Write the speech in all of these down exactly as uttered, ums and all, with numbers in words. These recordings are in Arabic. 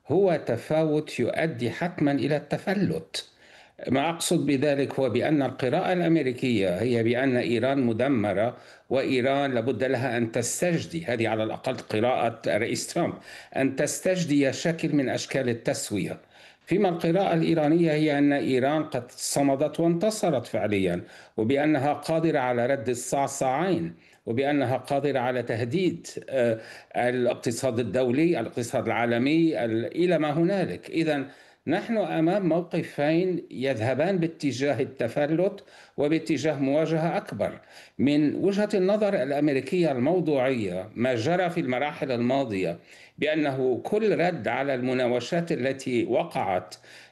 هو تفاوت يؤدي حتما إلى التفلت. ما أقصد بذلك هو بأن القراءة الأمريكية هي بأن إيران مدمرة، وإيران لابد لها أن تستجدي، هذه على الأقل قراءة الرئيس ترامب، أن تستجدي شكل من أشكال التسوية. فيما القراءة الإيرانية هي أن إيران قد صمدت وانتصرت فعليا، وبأنها قادرة على رد الصعصعين، وبأنها قادرة على تهديد آه، الاقتصاد الدولي، الاقتصاد العالمي، إلى ما هنالك. إذن نحن أمام موقفين يذهبان باتجاه التفلت وباتجاه مواجهة أكبر. من وجهة النظر الأمريكية الموضوعية، ما جرى في المراحل الماضية بأنه كل رد على المناوشات التي وقعت،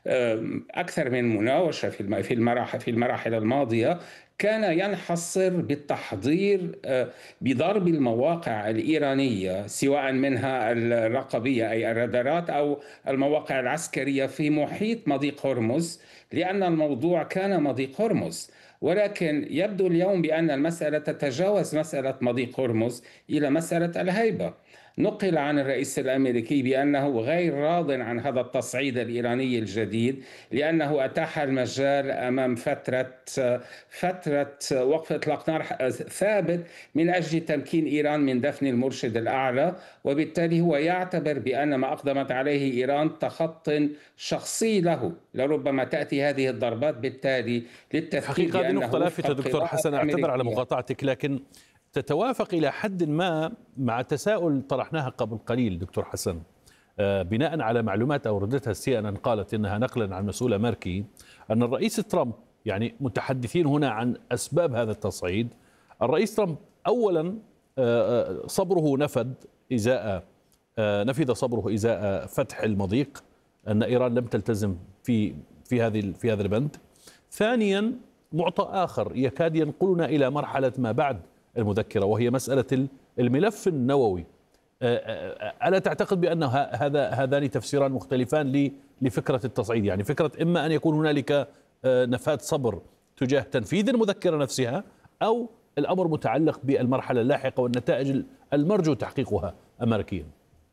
أكثر من مناوشة في المراحل في المراحل الماضية، كان ينحصر بالتحضير بضرب المواقع الإيرانية، سواء منها الرقبية أي الرادارات أو المواقع العسكرية في محيط مضيق هرمز، لأن الموضوع كان مضيق هرمز. ولكن يبدو اليوم بأن المسألة تتجاوز مسألة مضيق هرمز إلى مسألة الهيبة. نقل عن الرئيس الأمريكي بأنه غير راض عن هذا التصعيد الإيراني الجديد، لأنه أتاح المجال أمام فترة فترة وقف إطلاق نار ثابت من أجل تمكين إيران من دفن المرشد الأعلى. وبالتالي هو يعتبر بأن ما أقدمت عليه إيران تخط شخصي له، لربما تأتي هذه الضربات بالتالي للتذكير حقيقة هذه بأنه نقطة وفق لافتة دكتور القراءة حسن، أعتذر على الأمريكية. مقاطعتك، لكن تتوافق إلى حد ما مع تساؤل طرحناها قبل قليل دكتور حسن، آه، بناء على معلومات أوردتها السي إن إن، قالت إنها نقلا عن مسؤول أمريكي أن الرئيس ترامب، يعني متحدثين هنا عن أسباب هذا التصعيد، الرئيس ترامب أولا آه، آه، صبره نفد إزاء آه، نفذ صبره إزاء فتح المضيق، أن إيران لم تلتزم في في هذه في هذا البند. ثانيا، معطى آخر يكاد ينقلنا إلى مرحلة ما بعد المذكرة، وهي مسألة الملف النووي. ألا تعتقد بأن هذا هذان تفسيران مختلفان لفكرة التصعيد؟ يعني فكرة إما أن يكون هنالك نفاذ صبر تجاه تنفيذ المذكرة نفسها، أو الأمر متعلق بالمرحلة اللاحقة والنتائج المرجو تحقيقها أمريكيا.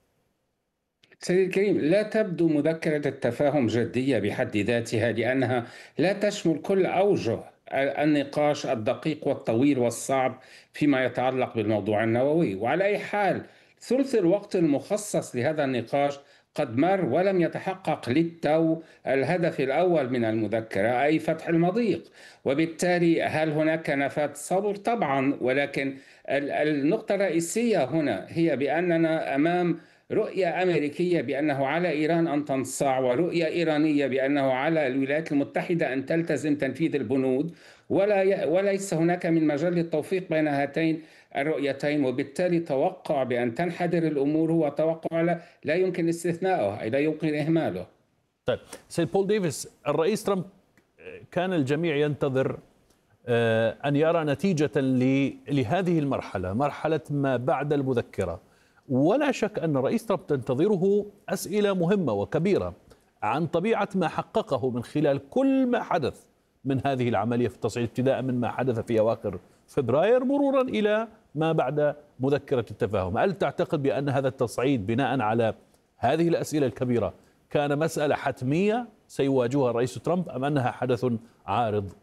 سيدي الكريم، لا تبدو مذكرة التفاهم جدية بحد ذاتها، لأنها لا تشمل كل أوجه النقاش الدقيق والطويل والصعب فيما يتعلق بالموضوع النووي. وعلى أي حال، ثلث الوقت المخصص لهذا النقاش قد مر ولم يتحقق للتو الهدف الأول من المذكرة، أي فتح المضيق. وبالتالي هل هناك نفاذ صبر؟ طبعا، ولكن النقطة الرئيسية هنا هي بأننا أمام رؤية أمريكية بأنه على إيران أن تنصاع، ورؤية إيرانية بأنه على الولايات المتحدة أن تلتزم تنفيذ البنود، ولا ي... وليس هناك من مجال للتوفيق بين هاتين الرؤيتين. وبالتالي توقع بأن تنحدر الأمور هو توقع لا, لا يمكن استثناءه، أي لا يمكن إهماله. طيب سيد بول ديفيس، الرئيس ترامب كان الجميع ينتظر أن يرى نتيجة لهذه المرحلة، مرحلة ما بعد المذكرة، ولا شك أن الرئيس ترامب تنتظره أسئلة مهمة وكبيرة عن طبيعة ما حققه من خلال كل ما حدث من هذه العملية في التصعيد، ابتداء من ما حدث في أواخر فبراير مرورا إلى ما بعد مذكرة التفاهم. هل تعتقد بأن هذا التصعيد بناء على هذه الأسئلة الكبيرة كان مسألة حتمية سيواجهها الرئيس ترامب، أم أنها حدث عارض؟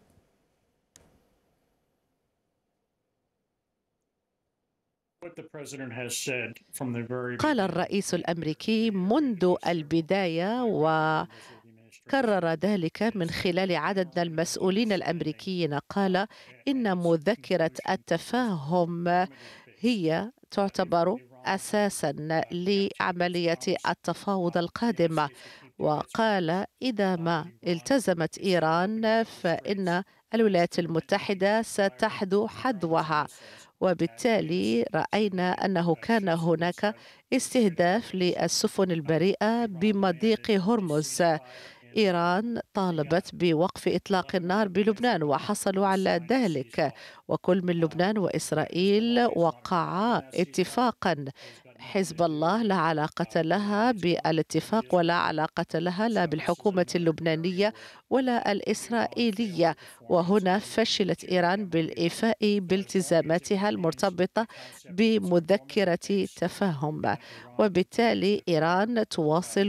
قال الرئيس الأمريكي منذ البداية، وكرر ذلك من خلال عدد من المسؤولين الأمريكيين، قال إن مذكرة التفاهم هي تعتبر أساسا لعملية التفاوض القادمة. وقال إذا ما التزمت إيران فإن الولايات المتحدة ستحذو حذوها. وبالتالي رأينا أنه كان هناك استهداف للسفن البريئة بمضيق هرمز. إيران طالبت بوقف إطلاق النار بلبنان وحصلوا على ذلك، وكل من لبنان وإسرائيل وقعا اتفاقا. حزب الله لا علاقة لها بالاتفاق، ولا علاقة لها لا بالحكومة اللبنانية ولا الإسرائيلية. وهنا فشلت إيران بالإيفاء بالتزاماتها المرتبطة بمذكرة تفاهم، وبالتالي إيران تواصل